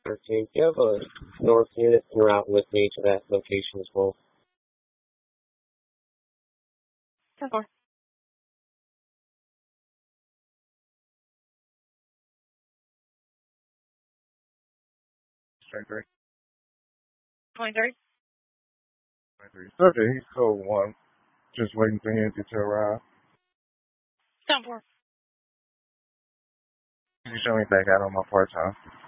Or team, do you have a north unit en route with me to that location as well? 10-4. Straight 3. 23. 23. Subject, he's code 1. Just waiting for him to arrive. 10-4. Can you show me back out on my part-time?